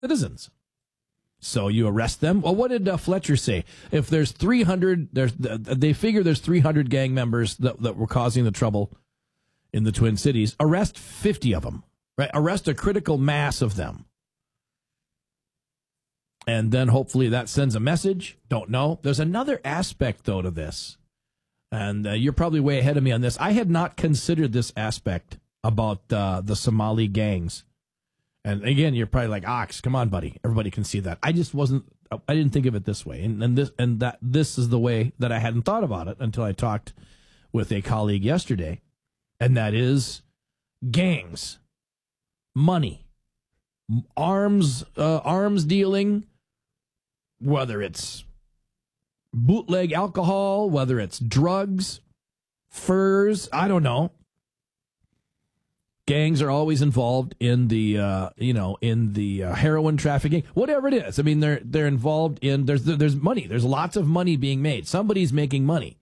citizens. So you arrest them. Well, what did Fletcher say? If there's 300, they figure there's 300 gang members that were causing the trouble in the Twin Cities. Arrest 50 of them, right? Arrest a critical mass of them. And then hopefully that sends a message. Don't know. There's another aspect, though, to this. And you're probably way ahead of me on this. I had not considered this aspect about the Somali gangs. And again, you're probably like, Ox, come on, buddy. Everybody can see that. I didn't think of it this way. And this is the way that I hadn't thought about it until I talked with a colleague yesterday. And that is gangs, money, arms dealing, whether it's bootleg alcohol, whether it's drugs, furs, I don't know. Gangs are always involved in the heroin trafficking, whatever it is. I mean, they're involved in there's money. There's lots of money being made. Somebody's making money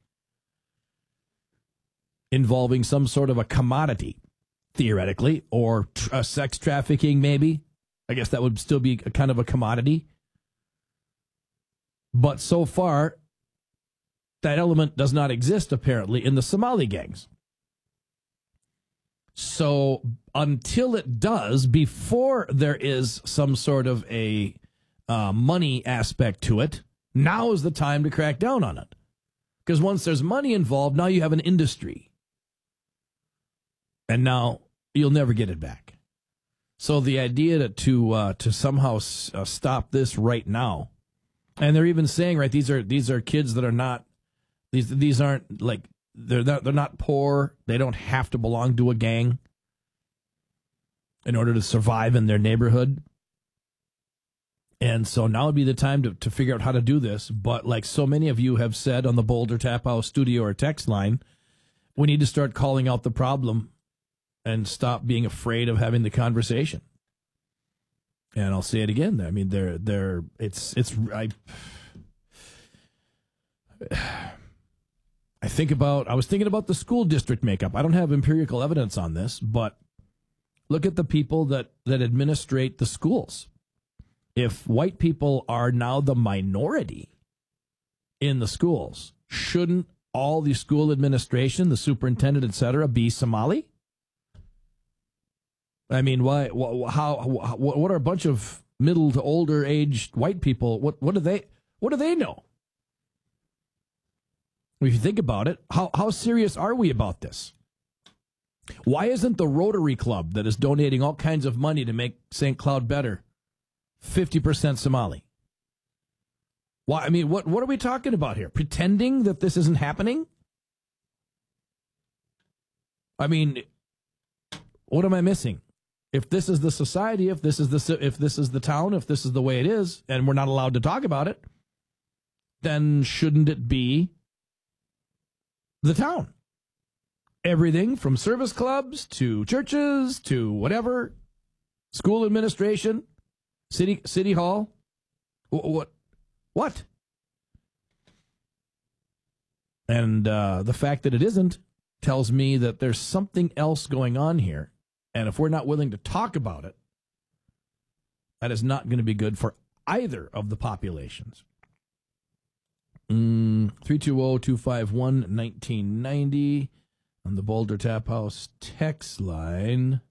involving some sort of a commodity, theoretically, or sex trafficking. Maybe, I guess that would still be a kind of a commodity. But so far, that element does not exist apparently in the Somali gangs. So until it does, before there is some sort of a money aspect to it, now is the time to crack down on it. Because once there's money involved, now you have an industry. And now you'll never get it back. So the idea to somehow stop this right now, and they're even saying, right, these are kids that are not, these aren't like, they're not poor. They don't have to belong to a gang in order to survive in their neighborhood. And so now would be the time to figure out how to do this. But like so many of you have said on the Boulder Tap House studio or text line, we need to start calling out the problem and stop being afraid of having the conversation. And I'll say it again. I mean, I was thinking about the school district makeup. I don't have empirical evidence on this, but look at the people that administrate the schools. If white people are now the minority in the schools, shouldn't all the school administration, the superintendent, etc., be Somali? I mean, why? What are a bunch of middle to older aged white people? What do they know? If you think about it, how serious are we about this? Why isn't the Rotary Club that is donating all kinds of money to make St. Cloud better 50% Somali? Why? I mean, what are we talking about here? Pretending that this isn't happening? I mean, what am I missing? If this is the society, if this is the town, if this is the way it is, and we're not allowed to talk about it, then shouldn't it be the town? Everything from service clubs to churches to whatever, school administration, city hall, what? And the fact that it isn't tells me that there's something else going on here. And if we're not willing to talk about it, that is not going to be good for either of the populations. 320-251-1990 on the Boulder Tap House text line.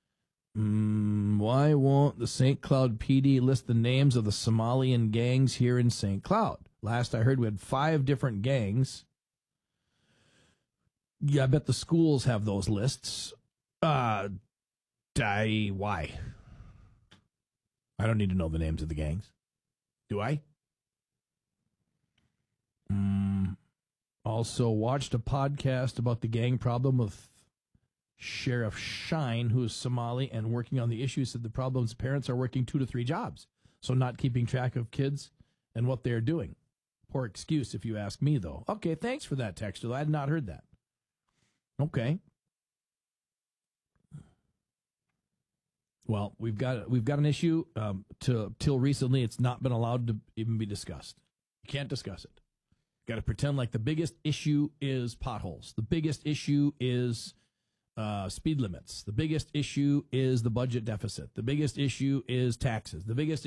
Why won't the St. Cloud PD list the names of the Somalian gangs here in St. Cloud? Last I heard, we had 5 different gangs. Yeah, I bet the schools have those lists. Why? I don't need to know the names of the gangs. Do I? Also watched a podcast about the gang problem with Sheriff Shine, who is Somali and working on the issue. Said the problem's parents are working 2 to 3 jobs, so not keeping track of kids and what they're doing. Poor excuse, if you ask me, though. Okay, thanks for that, Texter. I had not heard that. Okay. Well, we've got an issue. Till recently, it's not been allowed to even be discussed. You can't discuss it. Got to pretend like the biggest issue is potholes. The biggest issue is speed limits. The biggest issue is the budget deficit. The biggest issue is taxes. The biggest